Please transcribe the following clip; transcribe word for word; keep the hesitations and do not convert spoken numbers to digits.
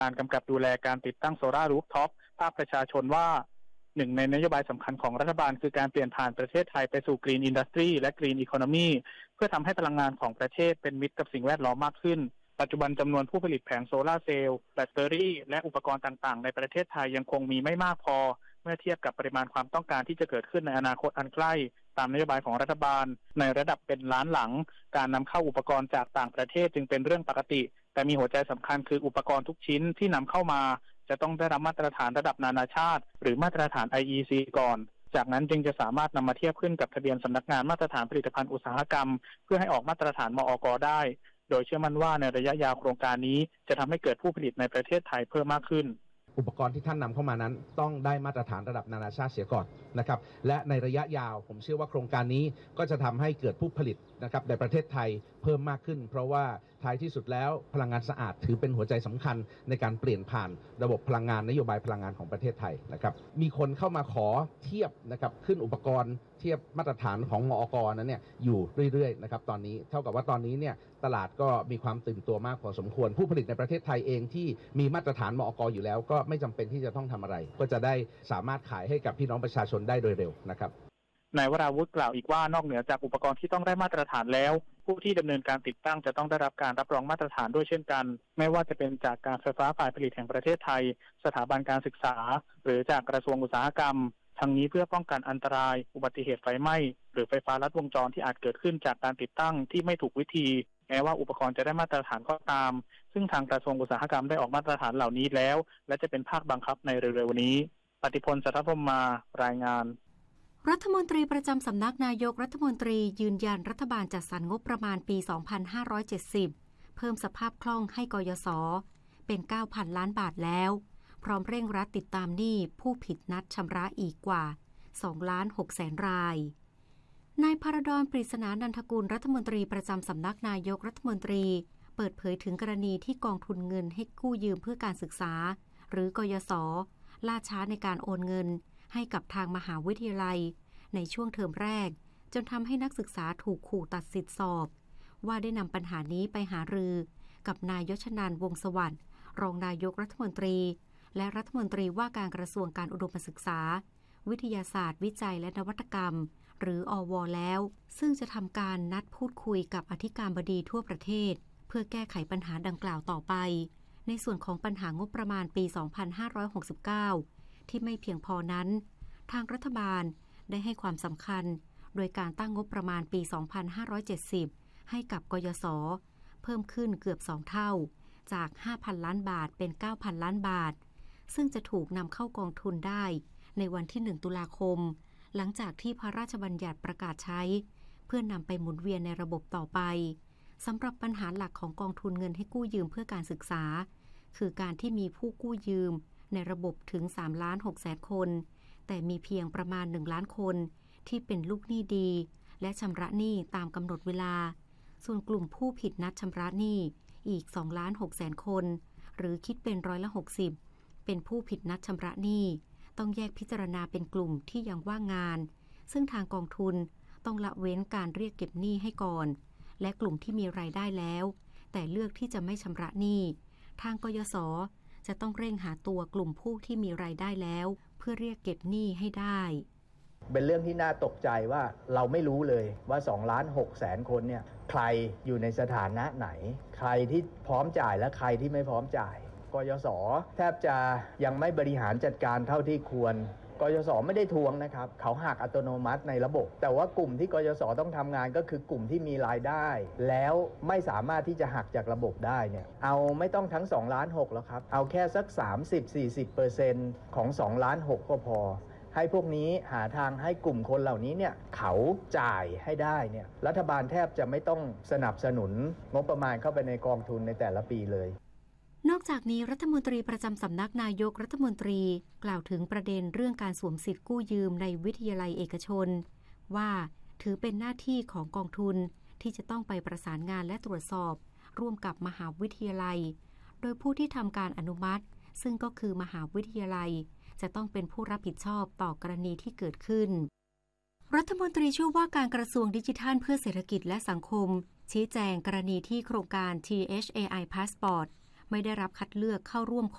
การกำกับดูแลการติดตั้งโซลาร์รูฟท็อปภาคประชาชนว่าหนึ่งในนโยบายสำคัญของรัฐบาลคือการเปลี่ยนผ่านประเทศไทยไปสู่ Green Industry และ Green Economy เพื่อทำให้พลังงานของประเทศเป็นมิตรกับสิ่งแวดล้อมมากขึ้นปัจจุบันจำนวนผู้ผลิตแผงโซลาร์เซลล์แบตเตอรี่และอุปกรณ์ต่างๆในประเทศไทยยังคงมีไม่มากพอเมื่อเทียบกับปริมาณความต้องการที่จะเกิดขึ้นในอนาคตอันใกล้ตามนโยบายของรัฐบาลในระดับเป็นล้านหลังการนำเข้าอุปกรณ์จากต่างประเทศจึงเป็นเรื่องปกติแต่มีหัวใจสำคัญคืออุปกรณ์ทุกชิ้นที่นำเข้ามาจะต้องได้รับมาตรฐานระดับนานาชาติหรือมาตรฐาน ไอ อี ซี ก่อนจากนั้นจึงจะสามารถนำมาเทียบขึ้นกับทะเบียนสำนักงานมาตรฐานผลิตภัณฑ์อุตสาหกรรมเพื่อให้ออกมาตรฐานมอก.ได้โดยเชื่อมั่นว่าในระยะยาวโครงการนี้จะทำให้เกิดผู้ผลิตในประเทศไทยเพิ่มมากขึ้นอุปกรณ์ที่ท่านนำเข้ามานั้นต้องได้มาตรฐานระดับนานาชาติเสียก่อนนะครับและในระยะยาวผมเชื่อว่าโครงการนี้ก็จะทำให้เกิดผู้ผลิตนะครับในประเทศไทยเพิ่มมากขึ้นเพราะว่าท้ายที่สุดแล้วพลังงานสะอาดถือเป็นหัวใจสำคัญในการเปลี่ยนผ่านระบบพลังงานนโยบายพลังงานของประเทศไทยนะครับมีคนเข้ามาขอเทียบนะครับขึ้นอุปกรณ์เทียบมาตรฐานของมอก.นั้นเนี่ยอยู่เรื่อยๆนะครับตอนนี้เท่ากับว่าตอนนี้เนี่ยตลาดก็มีความตื่นตัวมากพอสมควรผู้ผลิตในประเทศไทยเองที่มีมาตรฐานมอก.อยู่แล้วก็ไม่จำเป็นที่จะต้องทำอะไรก็จะได้สามารถขายให้กับพี่น้องประชาชนได้โดยเร็วนะครับนายวราวุฒิกล่าวอีกว่านอกเหนือจากอุปกรณ์ที่ต้องได้มาตรฐานแล้วผู้ที่ดำเนินการติดตั้งจะต้องได้รับการรับรองมาตรฐานด้วยเช่นกันไม่ว่าจะเป็นจากการไฟฟ้าฝ่ายผลิตแห่งประเทศไทยสถาบันการศึกษาหรือจากกระทรวงอุตสาหกรรมทั้งนี้เพื่อป้องกันอันตรายอุบัติเหตุไฟไหม้หรือไฟฟ้าลัดวงจรที่อาจเกิดขึ้นจากการติดตั้งที่ไม่ถูกวิธีแม้ว่าอุปกรณ์จะได้มาตรฐานก็ตามซึ่งทางกระทรวงอุตสาหกรรมได้ออกมาตรฐานเหล่านี้แล้วและจะเป็นภาคบังคับในเร็วๆนี้ปฏิพล สัทธพรหมมารายงานรัฐมนตรีประจำสำนักนายกรัฐมนตรียืนยันรัฐบาลจัดสรรงบประมาณปี สองพันห้าร้อยเจ็ดสิบ เพิ่มสภาพคล่องให้กยศ.เป็น เก้าพัน ล้านบาทแล้วพร้อมเร่งรัดติดตามหนี้ผู้ผิดนัดชำระอีกกว่า สองล้านหกแสน รายนายภารดร ปริศนานันทกุลรัฐมนตรีประจำสำนักนายกรัฐมนตรีเปิดเผยถึงกรณีที่กองทุนเงินให้กู้ยืมเพื่อการศึกษาหรือกยศ.ล่าช้าในการโอนเงินให้กับทางมหาวิทยาลัยในช่วงเทอมแรกจนทำให้นักศึกษาถูกขู่ตัดสิทธิสอบว่าได้นำปัญหานี้ไปหารือกับนายยชนันท์วงศ์สวัสดิ์รองนายกรัฐมนตรีและรัฐมนตรีว่าการกระทรวงการอุดมศึกษาวิทยาศาสตร์วิจัยและนวัตกรรมหรืออว.แล้วซึ่งจะทำการนัดพูดคุยกับอธิการบดีทั่วประเทศเพื่อแก้ไขปัญหาดังกล่าวต่อไปในส่วนของปัญหางบประมาณปี สองพันห้าร้อยหกสิบเก้า ที่ไม่เพียงพอนั้นทางรัฐบาลได้ให้ความสำคัญโดยการตั้งงบประมาณปี สองพันห้าร้อยเจ็ดสิบ ให้กับกยศ.เพิ่มขึ้นเกือบสองเท่าจาก ห้าพัน ล้านบาทเป็น เก้าพัน ล้านบาทซึ่งจะถูกนำเข้ากองทุนได้ในวันที่ หนึ่ง ตุลาคมหลังจากที่พระราชบัญญัติประกาศใช้เพื่อนำไปหมุนเวียนในระบบต่อไปสำหรับปัญหาหลักของกองทุนเงินให้กู้ยืมเพื่อการศึกษาคือการที่มีผู้กู้ยืมในระบบถึง สามล้านหกแสน คนแต่มีเพียงประมาณหนึ่งล้านคนที่เป็นลูกหนี้ดีและชำระหนี้ตามกำหนดเวลาส่วนกลุ่มผู้ผิดนัดชำระหนี้อีก สองล้านหกแสน คนหรือคิดเป็นร้อยละหกสิบเป็นผู้ผิดนัดชำระหนี้ต้องแยกพิจารณาเป็นกลุ่มที่ยังว่างงานซึ่งทางกองทุนต้องละเว้นการเรียกเก็บหนี้ให้ก่อนและกลุ่มที่มีรายได้แล้วแต่เลือกที่จะไม่ชำระหนี้ทางกยศ.จะต้องเร่งหาตัวกลุ่มผู้ที่มีรายได้แล้วเพื่อเรียกเก็บหนี้ให้ได้เป็นเรื่องที่น่าตกใจว่าเราไม่รู้เลยว่าสองล้านหกแสนคนเนี่ยใครอยู่ในสถานะไหนใครที่พร้อมจ่ายและใครที่ไม่พร้อมจ่ายกยศ.แทบจะยังไม่บริหารจัดการเท่าที่ควรกยศ.ไม่ได้ทวงนะครับเขาหักอัตโนมัติในระบบแต่ว่ากลุ่มที่กยศ.ต้องทำงานก็คือกลุ่มที่มีรายได้แล้วไม่สามารถที่จะหักจากระบบได้เนี่ยเอาไม่ต้องทั้งสองล้านหกแล้วครับเอาแค่สัก สามสิบถึงสี่สิบเปอร์เซ็นต์ ของสองล้านหกก็พอให้พวกนี้หาทางให้กลุ่มคนเหล่านี้เนี่ยเขาจ่ายให้ได้เนี่ยรัฐบาลแทบจะไม่ต้องสนับสนุนงบประมาณเข้าไปในกองทุนในแต่ละปีเลยนอกจากนี้รัฐมนตรีประจำสำนักนายกรัฐมนตรีกล่าวถึงประเด็นเรื่องการสวมสิทธิ์กู้ยืมในวิทยาลัยเอกชนว่าถือเป็นหน้าที่ของกองทุนที่จะต้องไปประสานงานและตรวจสอบร่วมกับมหาวิทยาลัยโดยผู้ที่ทำการอนุมัติซึ่งก็คือมหาวิทยาลัยจะต้องเป็นผู้รับผิดชอบต่อกรณีที่เกิดขึ้นรัฐมนตรีช่วยว่าการกระทรวงดิจิทัลเพื่อเศรษฐกิจและสังคมชี้แจงกรณีที่โครงการ ที เอช เอ ไอ Passport ไม่ได้รับคัดเลือกเข้าร่วมโค